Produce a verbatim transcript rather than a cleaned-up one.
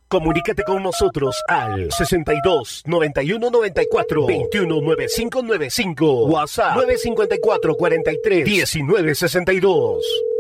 Comunícate con nosotros al sesenta y dos, noventa y uno, noventa y cuatro, veintiuno, noventa y cinco noventa y cinco. WhatsApp nueve cinco cuatro, cuarenta y tres, diecinueve sesenta y dos.